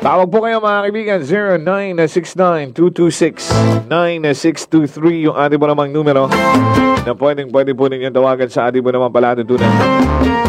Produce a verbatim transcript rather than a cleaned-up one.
Tawag po kayo mga kaibigan, zero nine six nine two two six nine six two three yung ating po namang numero na pwedeng pwede po ninyo tawagan sa ating po namang palatuntunan.